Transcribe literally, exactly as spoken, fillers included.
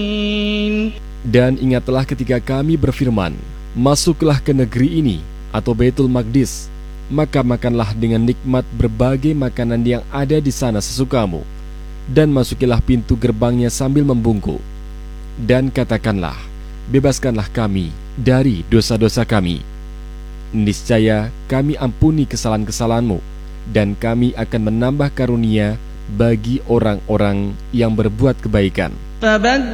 Dan ingatlah ketika kami berfirman, masuklah ke negeri ini atau Baitul Maqdis, maka makanlah dengan nikmat berbagai makanan yang ada di sana sesukamu, dan masukilah pintu gerbangnya sambil membungkuk. Dan katakanlah, bebaskanlah kami dari dosa-dosa kami. Niscaya kami ampuni kesalahan-kesalahanmu, dan kami akan menambah karunia bagi orang-orang yang berbuat kebaikan.